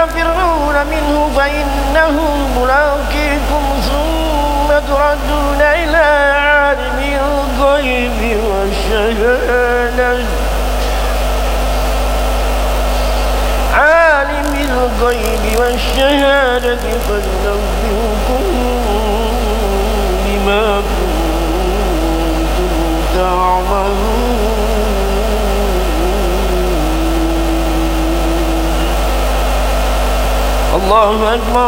تفرون منه فإنه ملاقيكم ثم تردون إلى عالم الغيب والشهادة فينبئكم بما كنتم تعملون. الله أكبر.